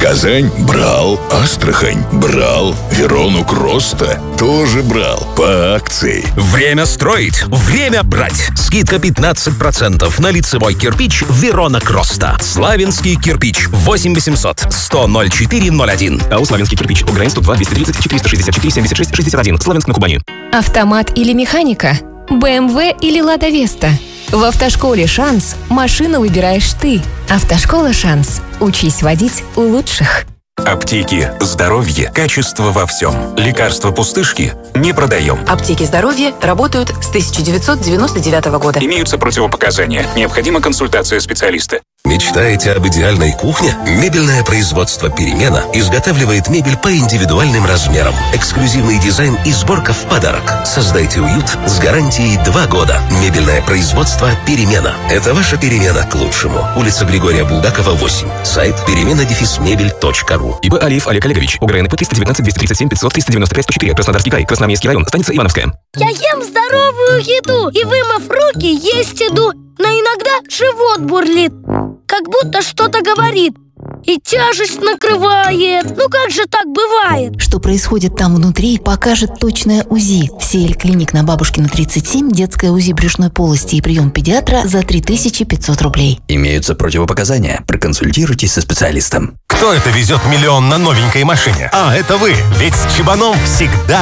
Казань брал, Астрахань брал, Верону Кросста тоже брал по акции. Время строить, время брать. Скидка 15% на лицевой кирпич Верона Кросста. Славянский кирпич 8 800 100 04 01. АО «Славянский кирпич». УГРН 102 230 464 76 61. Славянск на Кубани. Автомат или механика? БМВ или Лада Веста? В автошколе «Шанс» машину выбираешь ты. Автошкола «Шанс». Учись водить у лучших. Аптеки, здоровье, качество во всем. Лекарства пустышки не продаем. Аптеки здоровья работают с 1999 года. Имеются противопоказания. Необходима консультация специалиста. Мечтаете об идеальной кухне? Мебельное производство «Перемена» изготавливает мебель по индивидуальным размерам. Эксклюзивный дизайн и сборка в подарок. Создайте уют с гарантией 2 года. Мебельное производство «Перемена». Это ваша перемена к лучшему. Улица Григория Булгакова, 8. Сайт перемена-мебель.ру. ИБ Алиев Олег Олегович. УГРН 319 237 500 395 104. Краснодарский край. Красноармейский район. Станица Ивановская. Я ем здоровую еду и, вымыв руки, есть иду. Но иногда живот бурлит, как будто что-то говорит, и тяжесть накрывает. Ну как же так бывает? Что происходит там внутри, покажет точное УЗИ. Сель-клиник на Бабушкина, 37, детское УЗИ брюшной полости и прием педиатра за 3500 рублей. Имеются противопоказания. Проконсультируйтесь со специалистом. Кто это везет миллион на новенькой машине? А, это вы! Ведь с Чебаном всегда